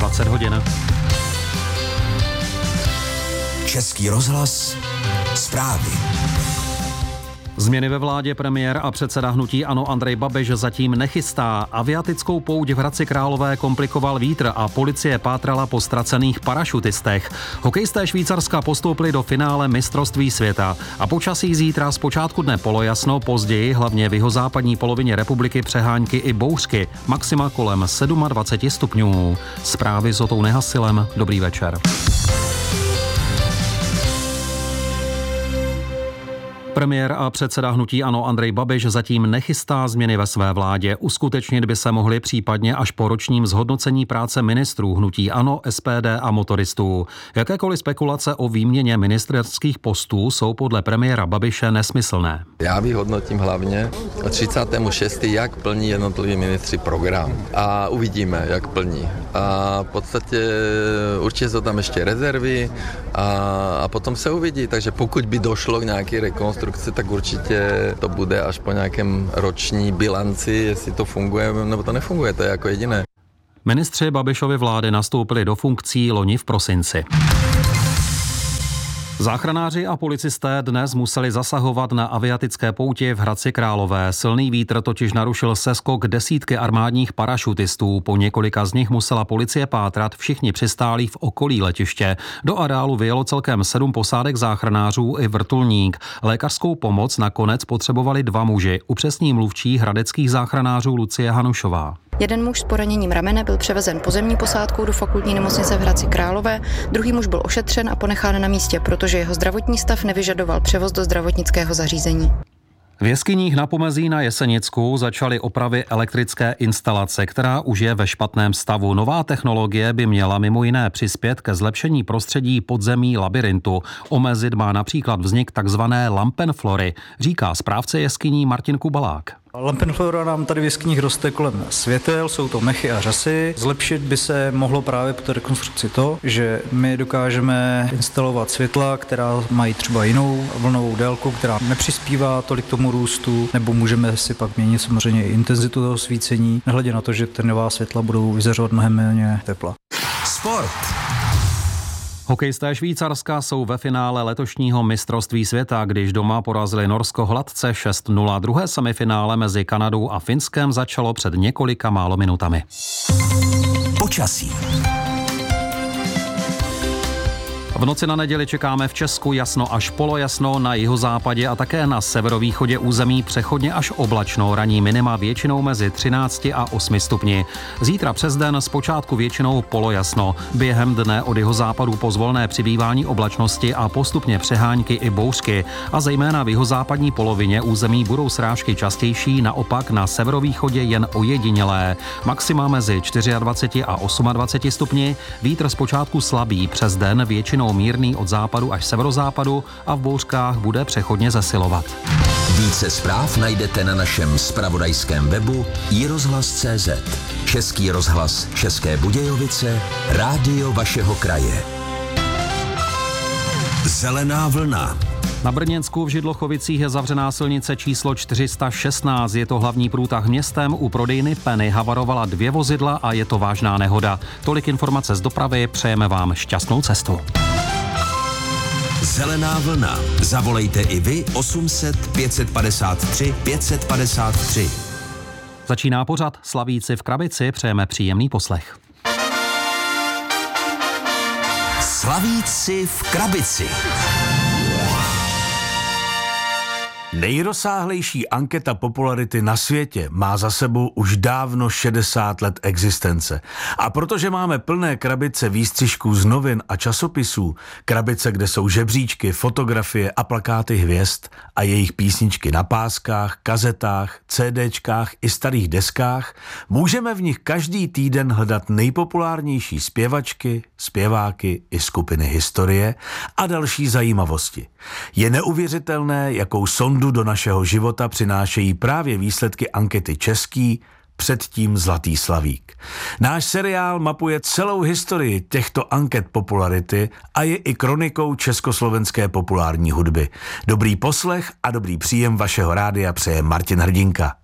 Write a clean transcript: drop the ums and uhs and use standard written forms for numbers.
20 hodin. Český rozhlas, zprávy. Změny ve vládě. Premiér a předseda hnutí ANO Andrej Babiš zatím nechystá. Aviatickou pouť v Hradci Králové komplikoval vítr a policie pátrala po ztracených parašutistech. Hokejisté Švýcarska postoupili do finále mistrovství světa. A počasí zítra zpočátku dne polojasno, později hlavně v jihozápadní polovině republiky přehánky i bouřky. Maxima kolem 27 stupňů. Zprávy s Otou Nehasilem. Dobrý večer. Premiér a předseda hnutí ANO Andrej Babiš zatím nechystá změny ve své vládě. Uskutečnit by se mohly případně až po ročním zhodnocení práce ministrů hnutí ANO, SPD a motoristů. Jakékoliv spekulace o výměně ministerských postů jsou podle premiéra Babiše nesmyslné. Já vyhodnotím hlavně 36. jak plní jednotliví ministři program. A uvidíme, jak plní. A v podstatě určitě jsou tam ještě rezervy a potom se uvidí. Takže pokud by došlo k nějaké rekonstrukci, tak určitě to bude až po nějakém roční bilanci, jestli to funguje nebo to nefunguje, to je jako jediné. Ministři Babišovy vlády nastoupili do funkcí loni v prosinci. Záchranáři a policisté dnes museli zasahovat na aviatické pouti v Hradci Králové. Silný vítr totiž narušil seskok desítky armádních parašutistů. Po několika z nich musela policie pátrat, všichni přistálí v okolí letiště. Do areálu vyjelo celkem 7 posádek záchranářů i vrtulník. Lékařskou pomoc nakonec potřebovali 2 muži, upřesní mluvčí hradeckých záchranářů Lucie Hanušová. Jeden muž s poraněním ramene byl převezen pozemní posádkou do fakultní nemocnice v Hradci Králové, druhý muž byl ošetřen a ponechán na místě, protože jeho zdravotní stav nevyžadoval převoz do zdravotnického zařízení. V jeskyních na Pomezí na Jesenicku začaly opravy elektrické instalace, která už je ve špatném stavu. Nová technologie by měla mimo jiné přispět ke zlepšení prostředí podzemí labyrintu. Omezit má například vznik takzvané lampenflory, říká správce jeskyní Martin Kubalák. Lampenflora nám tady v jeskyních roste kolem světel, jsou to mechy a řasy. Zlepšit by se mohlo právě po té rekonstrukci to, že my dokážeme instalovat světla, která mají třeba jinou vlnovou délku, která nepřispívá tolik tomu růstu, nebo můžeme si pak měnit samozřejmě i intenzitu toho svícení, nehledě na to, že ty nová světla budou vyzařovat mnohem méně tepla. Sport. Hokejisté Švýcarska jsou ve finále letošního mistrovství světa, když doma porazili Norsko hladce 6-0. Druhé semifinále mezi Kanadou a Finskem začalo před několika málo minutami. Počasí. V noci na neděli čekáme v Česku jasno až polojasno, na jihozápadě a také na severovýchodě území přechodně až oblačno, ranní minima většinou mezi 13 a 8 stupni. Zítra přes den zpočátku většinou polojasno, během dne od jihozápadu pozvolné přibývání oblačnosti a postupně přehánky i bouřky a zejména v jihozápadní polovině území budou srážky častější, naopak na severovýchodě jen ojedinělé. Maxima mezi 24 a 28 stupni, vítr zpočátku slabý, přes den většinou mírný od západu až severozápadu a v bouřkách bude přechodně zesilovat. Více zpráv najdete na našem zpravodajském webu iRozhlas.cz. Český rozhlas České Budějovice, rádio vašeho kraje. Zelená vlna. Na Brněnsku v Židlochovicích je zavřená silnice číslo 416. Je to hlavní průtah městem. U prodejny Penny havarovala 2 vozidla a je to vážná nehoda. Tolik informace z dopravy, přejeme vám šťastnou cestu. Zelená vlna. Zavolejte i vy 800 553 553. Začíná pořad Slavíci v krabici, přejeme příjemný poslech. Slavíci v krabici. Nejrozsáhlejší anketa popularity na světě má za sebou už dávno 60 let existence. A protože máme plné krabice výstřižků z novin a časopisů, krabice, kde jsou žebříčky, fotografie a plakáty hvězd a jejich písničky na páskách, kazetách, CDčkách i starých deskách, můžeme v nich každý týden hledat nejpopulárnější zpěvačky, zpěváky i skupiny historie a další zajímavosti. Je neuvěřitelné, jakou sondu do našeho života přinášejí právě výsledky ankety Český, předtím Zlatý slavík. Náš seriál mapuje celou historii těchto anket popularity a je i kronikou československé populární hudby. Dobrý poslech a dobrý příjem vašeho rádia přeje Martin Hrdinka.